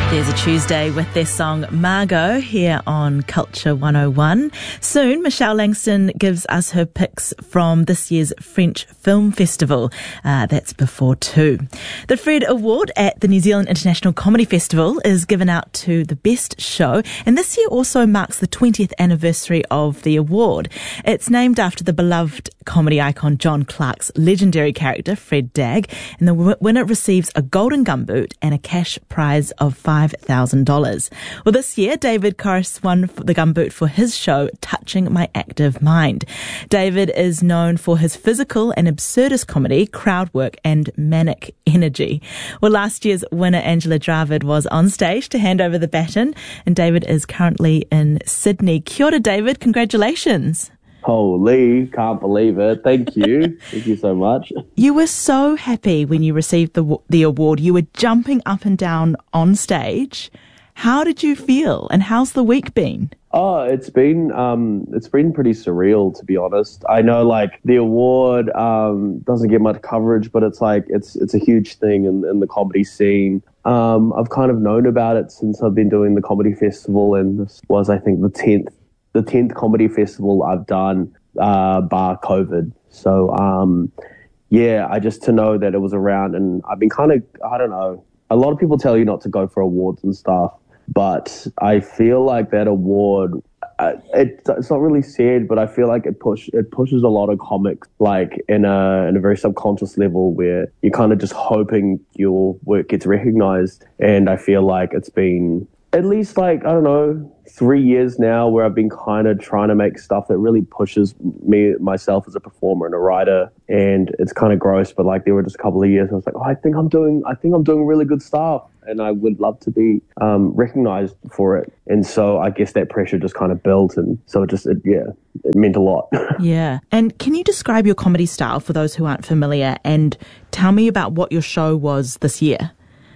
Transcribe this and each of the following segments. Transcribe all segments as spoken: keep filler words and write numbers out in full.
There's a Tuesday with their song Margot here on Culture one oh one. Soon, Michelle Langston gives us her picks from this year's French Film Festival. Uh, that's before two. The Fred Award at the New Zealand International Comedy Festival is given out to the best show, and this year also marks the twentieth anniversary of the award. It's named after the beloved comedy icon John Clarke's legendary character Fred Dagg, and the w- winner receives a golden gumboot and a cash prize of five thousand dollars. Well, this year, David Corris won the gumboot for his show, Touching My Active Mind. David is known for his physical and absurdist comedy, crowd work, and manic energy. Well, last year's winner, Angela Dravid, was on stage to hand over the baton, and David is currently in Sydney. Kia ora, David. Congratulations. Holy, can't believe it. Thank you. Thank you so much. You were so happy when you received the the award. You were jumping up and down on stage. How did you feel, and how's the week been? Oh, it's been um, it's been pretty surreal, to be honest. I know, like, the award um, doesn't get much coverage, but it's like it's it's a huge thing in, in the comedy scene. Um, I've kind of known about it since I've been doing the comedy festival, and this was, I think, the tenth. the tenth comedy festival I've done, uh, bar COVID. So, um, yeah, I just to know that it was around, and I've been kind of, I don't know, a lot of people tell you not to go for awards and stuff, but I feel like that award, uh, it, it's not really said, but I feel like it push it pushes a lot of comics, like in a, in a very subconscious level where you're kind of just hoping your work gets recognized. And I feel like it's been at least, like, I don't know, three years now where I've been kind of trying to make stuff that really pushes me, myself as a performer and a writer. And it's kind of gross, but like there were just a couple of years I was like, oh, I think I'm doing, I think I'm doing really good stuff. And I would love to be um, recognized for it. And so I guess that pressure just kind of built. And so it just, it, yeah, it meant a lot. Yeah. And can you describe your comedy style for those who aren't familiar, and tell me about what your show was this year?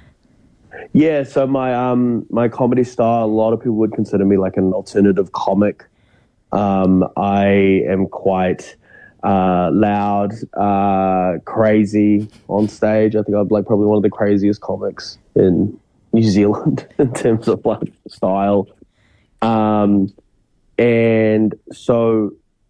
Yeah, so my um my comedy style, a lot of people would consider me like an alternative comic. Um, I am quite uh, loud, uh, crazy on stage. I think I'm like probably one of the craziest comics in New Zealand in terms of like style. Um, and so,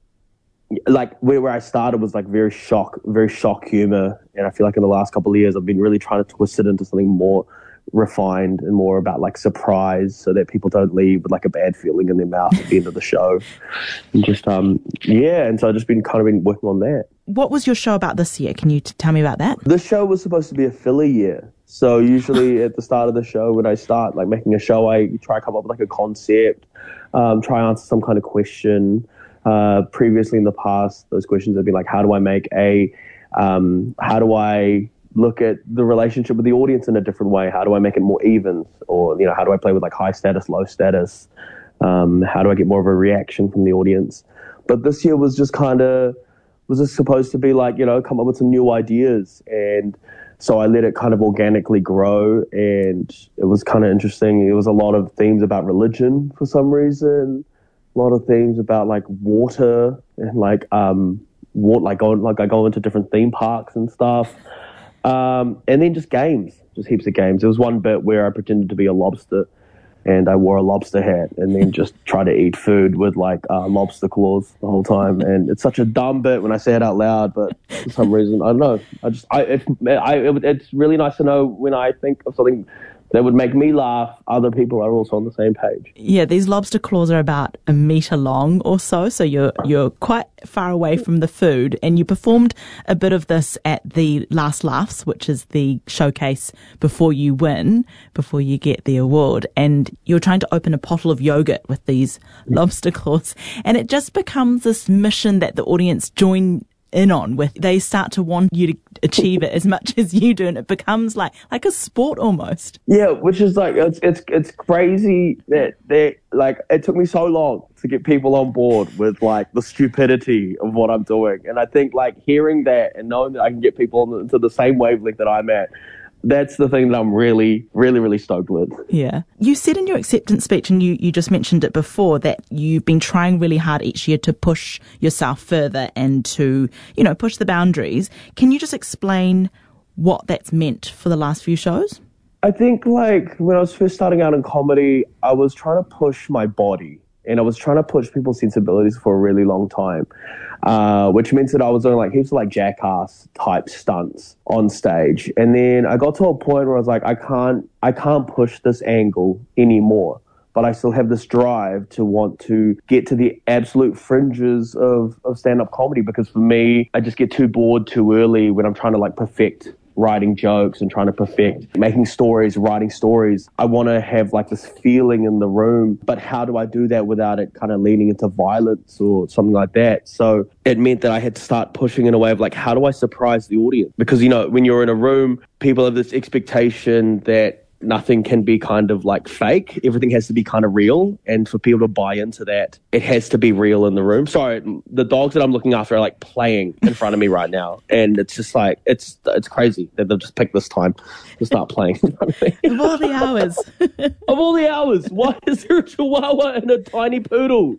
like where, where I started was like very shock, very shock humor, and I feel like in the last couple of years I've been really trying to twist it into something more refined and more about like surprise, so that people don't leave with like a bad feeling in their mouth at the end of the show. And just um yeah, and so I've just been kind of been working on that. What was your show about this year? Can you t- tell me about that? This show was supposed to be a filler year. So usually at the start of the show, when I start like making a show, I try to come up with like a concept, um, try to answer some kind of question. Uh, previously in the past, those questions have been like, how do I make a, um, how do I look at the relationship with the audience in a different way? How do I make it more even? Or, you know, how do I play with like high status, low status? Um, how do I get more of a reaction from the audience? But this year was just kind of, was just supposed to be like, you know, come up with some new ideas. And so I let it kind of organically grow, and it was kind of interesting. It was a lot of themes about religion for some reason, a lot of themes about like water and like, um, water, like going, like I go into different theme parks and stuff. Um, and then just games, just heaps of games. There was one bit where I pretended to be a lobster, and I wore a lobster hat, and then just tried to eat food with like uh, lobster claws the whole time. And it's such a dumb bit when I say it out loud, but for some reason, I don't know. I just, I, it, I, it, it's really nice to know when I think of something that would make me laugh, other people are also on the same page. Yeah, these lobster claws are about a metre long or so, so you're you're quite far away from the food. And you performed a bit of this at the Last Laughs, which is the showcase before you win, before you get the award. And you're trying to open a bottle of yogurt with these lobster claws. And it just becomes this mission that the audience join in on with. They start to want you to achieve it as much as you do, and it becomes like like a sport almost. Yeah, which is like it's it's it's crazy that that like it took me so long to get people on board with like the stupidity of what I'm doing. And I think like hearing that and knowing that I can get people into the same wavelength that I'm at, that's the thing that I'm really, really, really stoked with. Yeah. You said in your acceptance speech, and you, you just mentioned it before, that you've been trying really hard each year to push yourself further and to, you know, push the boundaries. Can you just explain what that's meant for the last few shows? I think like when I was first starting out in comedy, I was trying to push my body and I was trying to push people's sensibilities for a really long time, uh, which meant that I was doing like heaps of like jackass type stunts on stage. And then I got to a point where I was like, I can't, I can't push this angle anymore. But I still have this drive to want to get to the absolute fringes of, of stand-up comedy, because for me, I just get too bored too early when I'm trying to like perfect writing jokes and trying to perfect making stories, writing stories. I want to have like this feeling in the room, but how do I do that without it kind of leaning into violence or something like that? So it meant that I had to start pushing in a way of like, how do I surprise the audience? Because, you know, when you're in a room, people have this expectation that nothing can be kind of like fake. Everything has to be kind of real. And for people to buy into that, it has to be real in the room. Sorry, the dogs that I'm looking after are like playing in front of me right now. And it's just like, it's it's crazy that they've just picked this time to start playing in front of me. Of all the hours. Of all the hours. Why is there a chihuahua and a tiny poodle?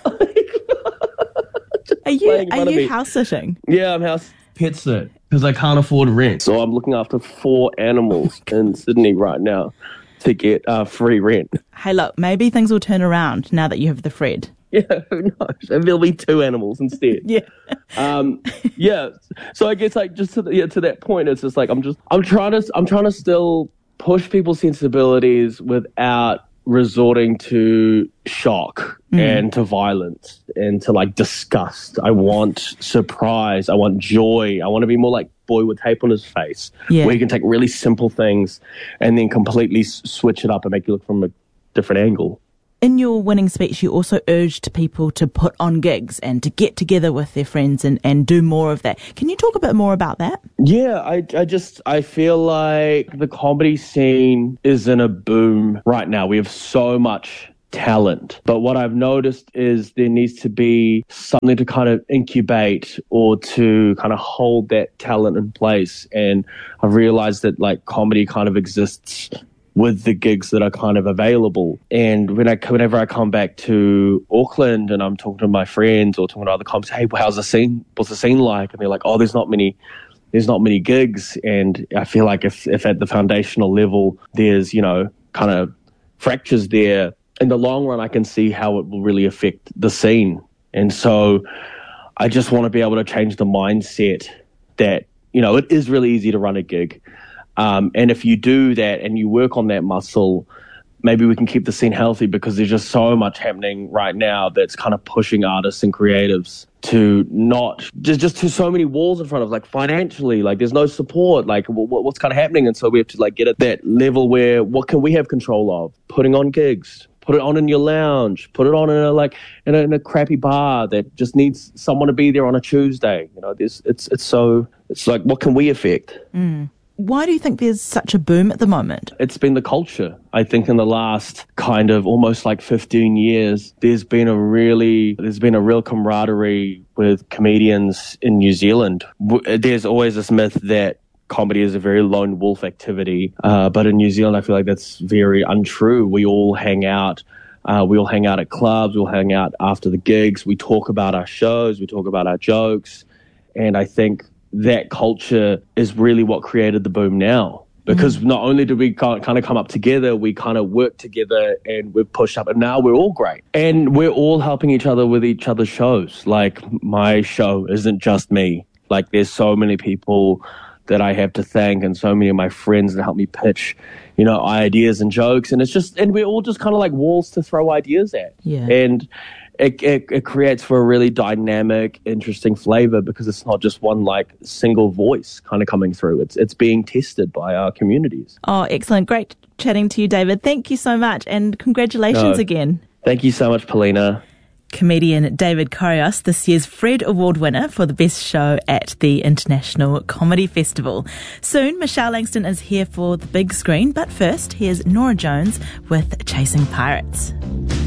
Are you, are you house sitting? Yeah, I'm house pet sit because I can't afford rent. So I'm looking after four animals oh in Sydney right now to get uh, free rent. Hey, look, maybe things will turn around now that you have the Fred. Yeah, who knows? There'll be two animals instead. Yeah. Um, yeah. So I guess like just to, the, yeah, to that point, it's just like I'm just I'm trying to I'm trying to still push people's sensibilities without resorting to shock mm. and to violence and to like disgust. I want surprise. I want joy. I want to be more like Boy with Tape on His Face, yeah. where you can take really simple things and then completely s- switch it up and make you look from a different angle. In your winning speech, you also urged people to put on gigs and to get together with their friends and, and do more of that. Can you talk a bit more about that? Yeah, I, I just, I feel like the comedy scene is in a boom right now. We have so much talent. But what I've noticed is there needs to be something to kind of incubate or to kind of hold that talent in place. And I've realized that like comedy kind of exists with the gigs that are kind of available. And when I, whenever I come back to Auckland and I'm talking to my friends or talking to other comics, hey, how's the scene? What's the scene like? And they're like, oh, there's not many, there's not many gigs. And I feel like if, if at the foundational level, there's, you know, kind of fractures there, in the long run, I can see how it will really affect the scene. And so I just want to be able to change the mindset that, you know, it is really easy to run a gig. Um, and if you do that and you work on that muscle, maybe we can keep the scene healthy, because there's just so much happening right now that's kind of pushing artists and creatives to not just just to so many walls in front of, like financially, like there's no support, like what, what's kind of happening. And so we have to like get at that level where what can we have control of? Putting on gigs, put it on in your lounge, put it on in a like in a, in a crappy bar that just needs someone to be there on a Tuesday. You know, this it's it's so it's like what can we affect? Mm. Why do you think there's such a boom at the moment? It's been the culture. I think in the last kind of almost like fifteen years, there's been a really, there's been a real camaraderie with comedians in New Zealand. There's always this myth that comedy is a very lone wolf activity. Uh, but in New Zealand, I feel like that's very untrue. We all hang out. Uh, we all hang out at clubs. We'll hang out after the gigs. We talk about our shows. We talk about our jokes. And I think that culture is really what created the boom now, because mm. not only did we kind of come up together, we kind of worked together and we've pushed up, and now we're all great and we're all helping each other with each other's shows. Like my show isn't just me. Like there's so many people that I have to thank and so many of my friends that help me pitch, you know, ideas and jokes. And it's just, and we're all just kind of like walls to throw ideas at. Yeah. And It, it it creates for a really dynamic, interesting flavor, because it's not just one like single voice kind of coming through. It's it's being tested by our communities. Oh, excellent. Great chatting to you, David. Thank you so much, and congratulations no, again. Thank you so much, Paulina. Comedian David Koreios, this year's Fred Award winner for the best show at the International Comedy Festival. Soon, Michelle Langston is here for the big screen, but first, here's Nora Jones with Chasing Pirates.